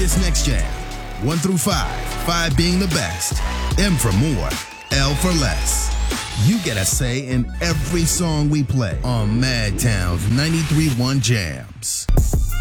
this next jam. 1 through 5, 5 being the best, M for more, L for less. You get a say in every song we play on Madtown's 93.1 Jams.